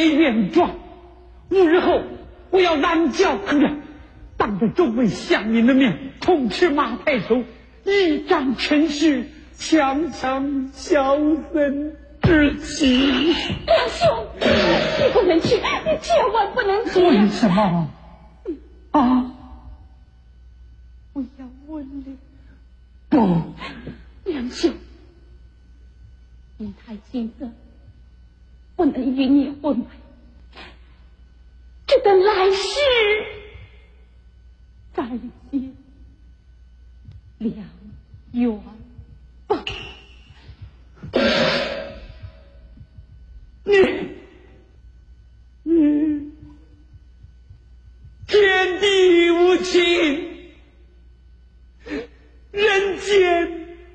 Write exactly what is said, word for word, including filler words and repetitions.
结冤状。五日后，我要拦轿抗战，当着众位乡民的面，痛斥马太守一张陈氏，强强小僧之妻。 梁兄，你不能去，你千万不能去。 为什么？啊！ 我要问你。 不， 梁兄，你太亲热，不能与你婚配，只等来世再结良缘吧。 你你天地无情，人间